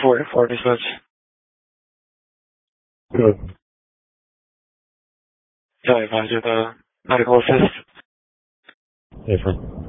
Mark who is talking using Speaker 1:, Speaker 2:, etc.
Speaker 1: for this match.
Speaker 2: Good.
Speaker 1: 教练吧，觉得哪里 closest？
Speaker 2: Different.